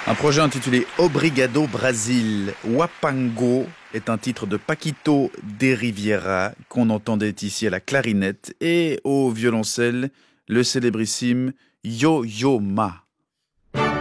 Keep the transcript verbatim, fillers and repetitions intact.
Un projet intitulé Obrigado Brasil. Wapango est un titre de Paquito de Riviera qu'on entendait ici à la clarinette et au violoncelle le célébrissime Yo-Yo Ma.